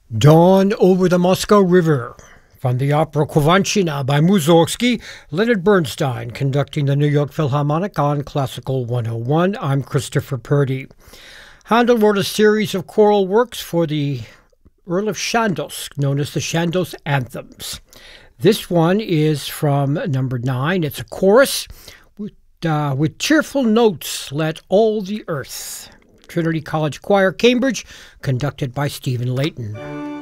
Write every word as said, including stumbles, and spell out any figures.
Dawn over the Moscow River. From the opera Kovanchina by Mussorgsky, Leonard Bernstein conducting the New York Philharmonic on Classical one oh one. I'm Christopher Purdy. Handel wrote a series of choral works for the Earl of Chandos, known as the Chandos Anthems. This one is from number nine. It's a chorus with, uh, with cheerful notes, let all the earth. Trinity College Choir, Cambridge, conducted by Stephen Layton.